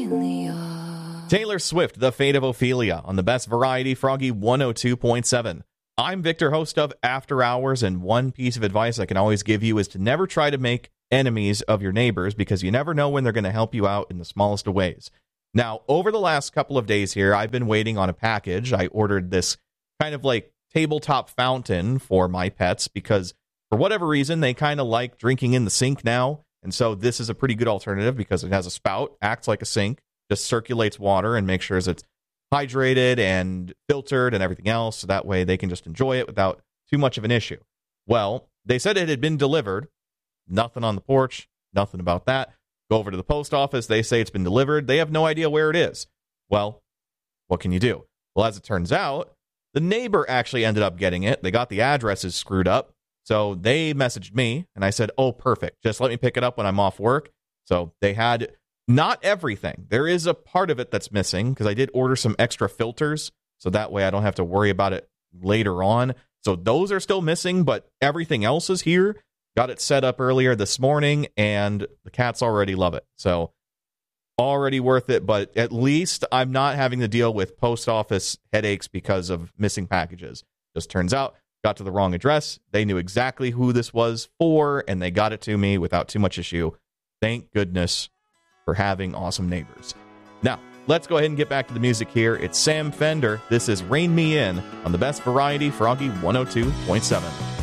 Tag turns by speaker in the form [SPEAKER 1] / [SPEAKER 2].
[SPEAKER 1] Taylor Swift, The Fate of Ophelia, on the Best Variety Froggy 102.7. I'm Victor, host of After Hours, and one piece of advice I can always give you is to never try to make enemies of your neighbors, because you never know when they're going to help you out in the smallest of ways. Now, over the last couple of days here, I've been waiting on a package. I ordered this kind of like tabletop fountain for my pets because for whatever reason, they kind of like drinking in the sink now. And so this is a pretty good alternative because it has a spout, acts like a sink, just circulates water and makes sure it's hydrated and filtered and everything else. So that way they can just enjoy it without too much of an issue. Well, they said it had been delivered. Nothing on the porch, nothing about that. Go over to the post office. They say it's been delivered. They have no idea where it is. Well, what can you do? Well, as it turns out, the neighbor actually ended up getting it. They got the addresses screwed up. So they messaged me, and I said, oh, perfect. Just let me pick it up when I'm off work. So they had not everything. There is a part of it that's missing because I did order some extra filters. So that way I don't have to worry about it later on. So those are still missing, but everything else is here. Got it set up earlier this morning, and the cats already love it. So already worth it, but at least I'm not having to deal with post office headaches because of missing packages. Just turns out, got to the wrong address. They knew exactly who this was for, and they got it to me without too much issue. Thank goodness for having awesome neighbors. Now, let's go ahead and get back to the music here. It's Sam Fender. This is Rain Me In on the Best Variety Froggy 102.7.